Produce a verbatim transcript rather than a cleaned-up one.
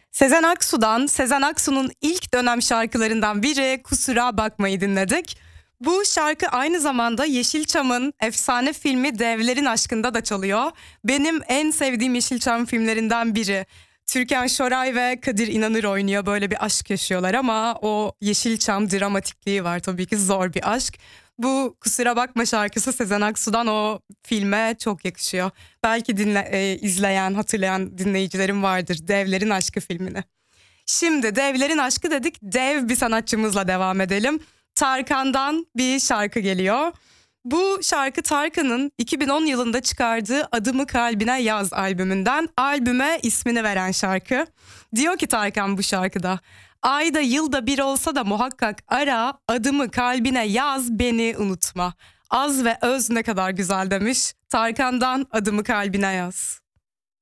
Sezen Aksu'dan, Sezen Aksu'nun ilk dönem şarkılarından biri Kusura Bakmayı dinledik. Bu şarkı aynı zamanda Yeşilçam'ın efsane filmi Devlerin Aşkı'nda da çalıyor. Benim en sevdiğim Yeşilçam filmlerinden biri. Türkan Şoray ve Kadir İnanır oynuyor. Böyle bir aşk yaşıyorlar ama o Yeşilçam dramatikliği var, tabii ki zor bir aşk. Bu Kusura Bakma şarkısı Sezen Aksu'dan o filme çok yakışıyor. Belki dinle, e, izleyen, hatırlayan dinleyicilerim vardır Devlerin Aşkı filmini. Şimdi Devlerin Aşkı dedik, dev bir sanatçımızla devam edelim. Tarkan'dan bir şarkı geliyor. Bu şarkı Tarkan'ın iki bin on yılında çıkardığı Adımı Kalbine Yaz albümünden, albüme ismini veren şarkı. Diyor ki Tarkan bu şarkıda: ayda yılda bir olsa da muhakkak ara, adımı kalbine yaz, beni unutma. Az ve öz ne kadar güzel demiş. Tarkan'dan Adımı Kalbine Yaz.